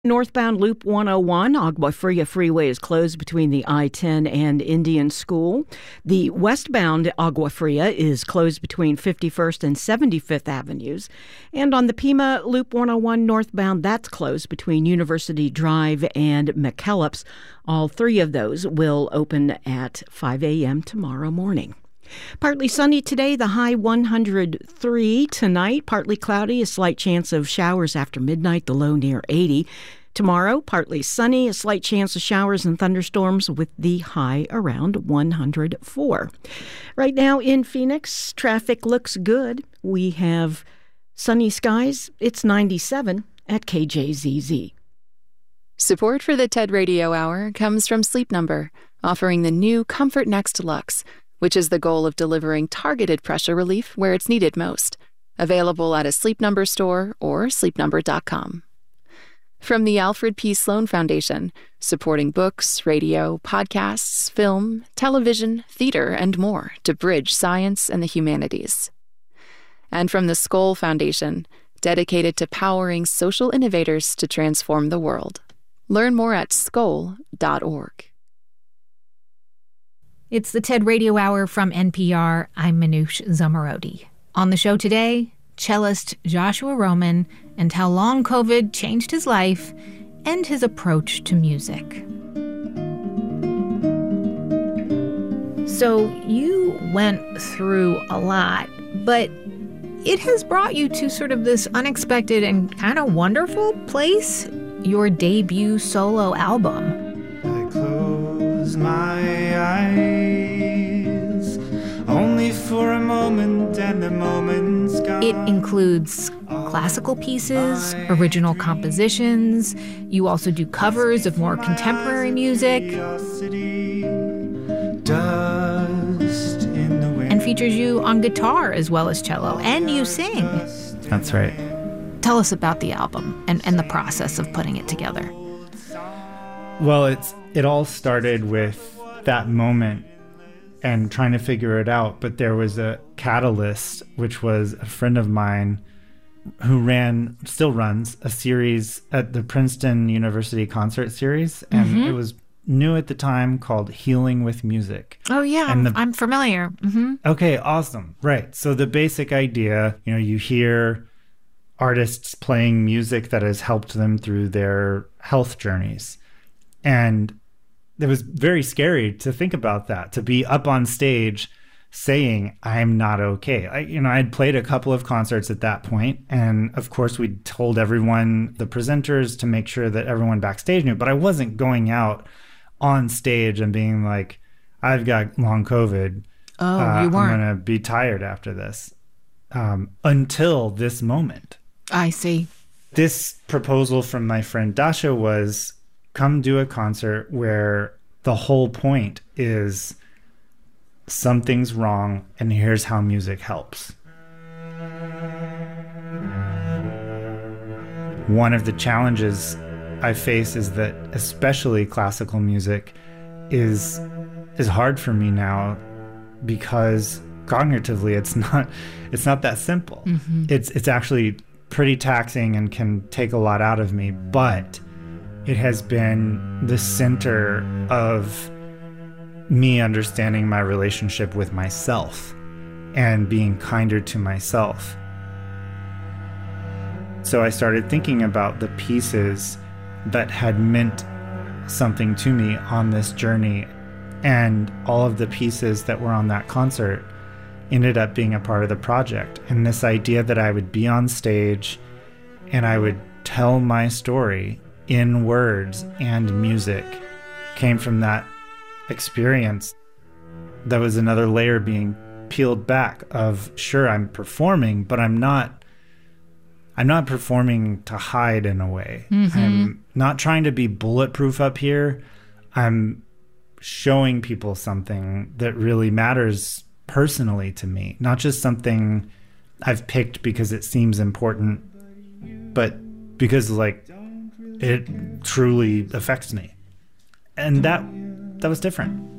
Northbound Loop 101, Agua Fria Freeway is closed between the I-10 and Indian School. The westbound Agua Fria is closed between 51st and 75th Avenues. And on the Pima Loop 101 northbound, that's closed between University Drive and McKellips. All three of those will open at 5 a.m. tomorrow morning. Partly sunny today, the high 103. Tonight, partly cloudy, a slight chance of showers after midnight, the low near 80. Tomorrow, partly sunny, a slight chance of showers and thunderstorms with the high around 104. Right now in Phoenix, traffic looks good. We have sunny skies. It's 97 at KJZZ. Support for the TED Radio Hour comes from Sleep Number, offering the new Comfort Next Luxe, which is the goal of delivering targeted pressure relief where it's needed most. Available at a Sleep Number store or sleepnumber.com. From the Alfred P. Sloan Foundation, supporting books, radio, podcasts, film, television, theater, and more to bridge science and the humanities. And from the Skoll Foundation, dedicated to powering social innovators to transform the world. Learn more at skoll.org. It's the TED Radio Hour from NPR. I'm Manoush Zomorodi. On the show today, cellist Joshua Roman and how long COVID changed his life and his approach to music. So you went through a lot, but it has brought you to sort of this unexpected and kind of wonderful place, your debut solo album. I close my eyes, only for a moment, and the moment's gone. It includes classical pieces, original compositions. You also do covers of more contemporary music. Dust in the wind. And features you on guitar as well as cello. And you sing. That's right. Tell us about the album and the process of putting it together. Well, it all started with that moment and trying to figure it out. But there was a catalyst, which was a friend of mine who still runs a series at the Princeton University Concert Series. And it was new at the time, called Healing with Music. Oh, yeah. I'm familiar. Mm-hmm. Okay, awesome. Right. So the basic idea, you hear artists playing music that has helped them through their health journeys. And it was very scary to think about that, to be up on stage saying, I'm not okay. I had played a couple of concerts at that point, and of course we told everyone, the presenters, to make sure that everyone backstage knew, but I wasn't going out on stage and being like, I've got long COVID. Oh, you weren't. I'm going to be tired after this. Until this moment. I see. This proposal from my friend Dasha was, come do a concert where the whole point is something's wrong and here's how music helps. One of the challenges I face is that especially classical music is hard for me now because cognitively it's not that simple. Mm-hmm. It's actually pretty taxing and can take a lot out of me, but it has been the center of me understanding my relationship with myself and being kinder to myself. So I started thinking about the pieces that had meant something to me on this journey, and all of the pieces that were on that concert ended up being a part of the project. And this idea that I would be on stage and I would tell my story in words and music came from that experience. That was another layer being peeled back of, sure, I'm performing, but I'm not performing to hide in a way. Mm-hmm. I'm not trying to be bulletproof up here. I'm showing people something that really matters personally to me, not just something I've picked because it seems important, but because it truly affects me. And that was different.